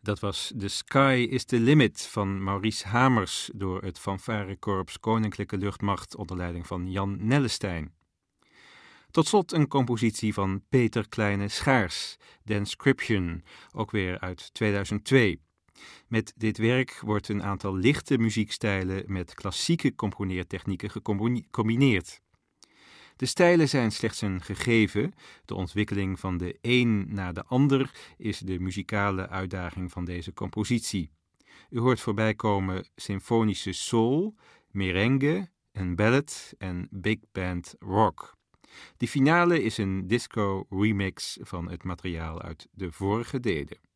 Dat was The Sky is the Limit van Maurice Hamers door het fanfarekorps Koninklijke Luchtmacht onder leiding van Jan Nellestein. Tot slot een compositie van Peter Kleine-Schaars, Danscription, ook weer uit 2002. Met dit werk wordt een aantal lichte muziekstijlen met klassieke componeertechnieken gecombineerd. De stijlen zijn slechts een gegeven, de ontwikkeling van de een na de ander is de muzikale uitdaging van deze compositie. U hoort voorbij komen symfonische soul, merengue, een ballad en big band rock. De finale is een disco remix van het materiaal uit de vorige delen.